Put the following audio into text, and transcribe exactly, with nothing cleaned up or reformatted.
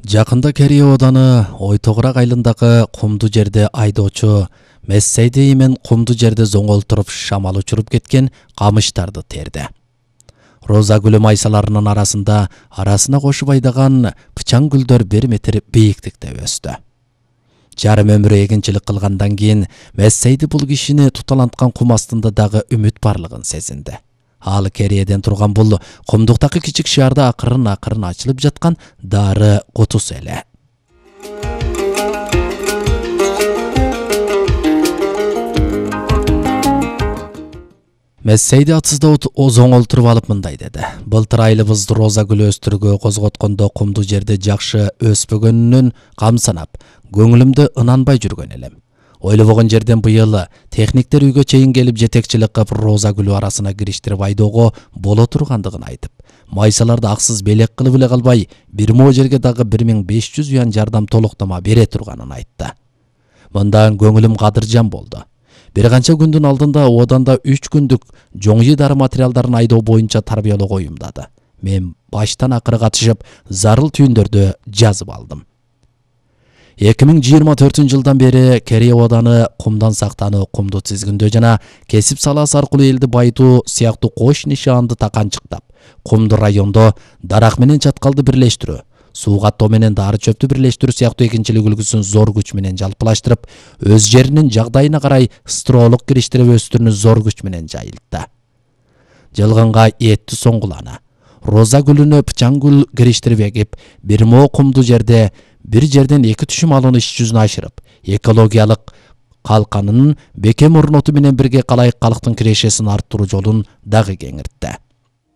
Жакында Керие ооданы Ойтогурак айылындагы кумду жерде айдоочу Мессейди мен кумду жерде зоңолтуруп шамал учуруп кеткен камыштарды терди. Роза гүлү майсаларынын арасында арасына кошуп айдаган пычаң гүлдөр бир метр бийиктикте өстү. Жарым өмүрү эгинчилик кылгандан кийин Мессейди бул кишини туталанткан кум астында дагы үмүт барлыгын сезинди. Ал Кериеден турган бул кумдуктагы кичик шаарда акырын-акырын ачылып жаткан дары кутусу эле. Мессейди атсызда зоңолтуруп алып мындай деди. Былтыр айылыбызды роза гүлү өстүрүүгө козготкондо кумду жерде жакшы өспөгөнүнөн кам санап, көңүлүмдө ынанбай жүргөн элем. Ойлобогон жерден быйыл техниктер үйгө чейин келип жетекчилик кылып роза гүлү арасына кириштирип айдоого боло тургандыгын айтып, майсаларды аксыз белек кылып эле калбай, бир мо жерге дагы бир миң беш жүз юан жардам толуктама бере турганын айтты. Мындан көңүлүм кадыржан болду. Бир канча күндүн алдында одан да үч күндүк жоңжи дары материалдарын айдоо боюнча тарбиялоого уюмдады. Мен баштан акыры катышып, зарыл түйүндөрдү жазып алдым. эки миң жыйырма төртүнчү жылдан бери Керие ооданы кумдан сактануу, кумду тизгиндөө жана кесип саласы аркылуу элди байытуу сыяктуу кош нишаанды таканчыктап, кумду райондо дарак менен чаткалды бирлештирүү, суу каттоо менен дары чөптү бирлештирүү сыяктуу эгинчилик үлгүсүн зор күч менен жалпылаштырып, өз жеринин жагдайына карай строолук кириштирип өстүрүүнү зор күч менен жайылтты. Жылгынга этти соңгулана, роза гүлүнө пычаң гүл кириштирип эгип, бир мо кумду жерде бир жерден эки түшүм алууну иш жүзүнө ашырып, экологиялык калканын бекем орнотуу менен бирге калайык калктын кирешесин арттыруу жолун дагы кеңиртти.